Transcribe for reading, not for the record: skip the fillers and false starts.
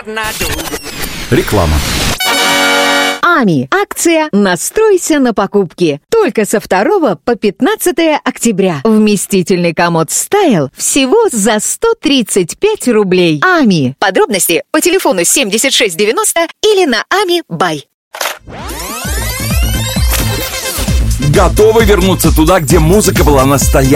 Реклама. АМИ. Акция «Настройся на покупки». Только со 2 по 15 октября. Вместительный комод Style всего за 135 рублей. АМИ. Подробности по телефону 7690 или на АМИ Бай. Готовы вернуться туда, где музыка была настоящей?